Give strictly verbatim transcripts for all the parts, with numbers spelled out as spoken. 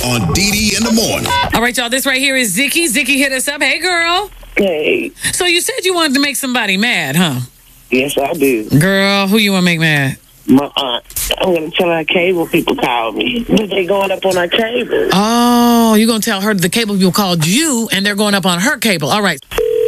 on D D in the morning. All right, y'all. This right here is Zicky. Zicky hit us up. Hey, girl. Hey. So you said you wanted to make somebody mad, huh? Yes, I do. Girl, who you want to make mad? My aunt. I'm going to tell our cable people call me. But they going up on our cable. Oh, you're going to tell her the cable people called you and they're going up on her cable. All right.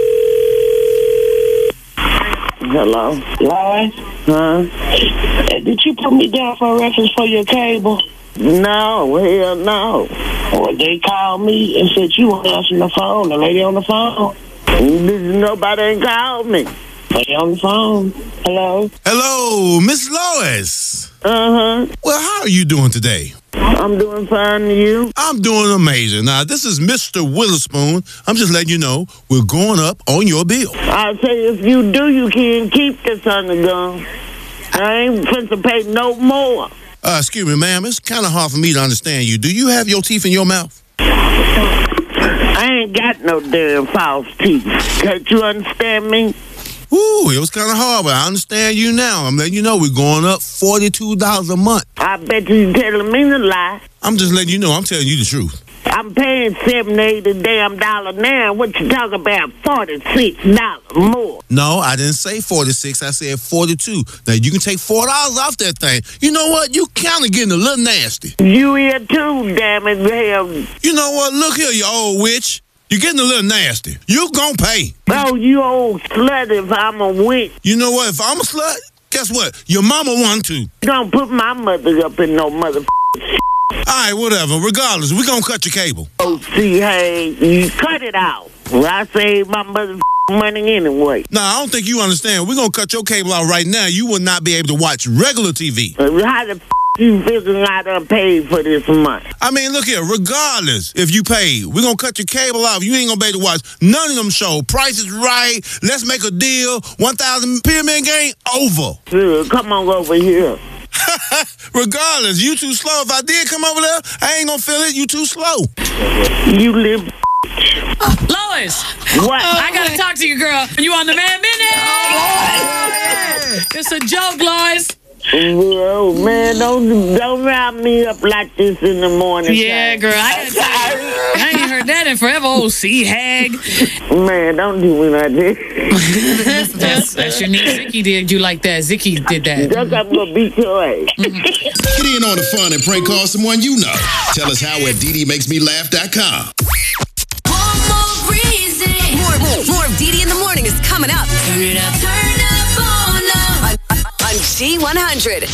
Hello? Lois? Huh? Did you put me down for a reference for your cable? No, hell no. Well, they called me and said you weren't answering the phone. The lady on the phone. Nobody ain't called me. Lady on the phone. Hello? Hello, Miss Lois. Uh-huh. Well, how are you doing today? I'm doing fine, and you? I'm doing amazing. Now, this is Mister Witherspoon. I'm just letting you know we're going up on your bill. I'll say if you do, you can keep this on the gun. I ain't finna to pay no more. Uh, excuse me, ma'am. It's kind of hard for me to understand you. Do you have your teeth in your mouth? I ain't got no damn false teeth. Can't you understand me? Ooh, it was kind of hard, but I understand you now. I'm letting you know we're going up forty-two dollars a month. I bet you telling me to lie. I'm just letting you know I'm telling you the truth. I'm paying seven, eight a damn dollar now. What you talking about? Forty-six dollars more. No, I didn't say forty-six. I said forty-two. Now you can take four dollars off that thing. You know what? You kind of getting a little nasty. You here too, damn it, hell. You know what? Look here, you old witch. You're getting a little nasty. You gonna pay. Oh, you old slut if I'm a witch. You know what? If I'm a slut, guess what? Your mama won too. Don't put my mother up in no motherfucking shit. All right, whatever. Regardless, we're gonna cut your cable. Oh, see, hey, you cut it out. Well, I save my motherfucking money anyway. Nah, I don't think you understand. We're gonna cut your cable out right now. You will not be able to watch regular T V. Uh, How the f*** you figuring I done paid for this month? I mean, look here. Regardless, if you paid, we're gonna cut your cable off. You ain't gonna be able to watch none of them shows. Price is Right. Let's Make a Deal. one thousand Pyramid Game. Over. Sure, come on over here. Regardless, you too slow. If I did come over there, I ain't gonna feel it. You too slow. You live. Uh, Lois. What? Uh, I got to talk to you, girl. You on the Man Minute? It's a joke, Lois. Oh, man, don't don't round me up like this in the morning. Yeah, time. girl. I, I ain't heard that in forever. Old sea hag. Man, don't do me like this. that's, that's your niece. Zicky did you like that. Zicky did that. Just I'm going to beat your ass. Get in on the fun and prank call someone you know. Tell us how at D D makes me laugh dot com. One more reason. More, more, more of D D in the morning is coming up. Turn it up. Turn up on up. On, on G one hundred.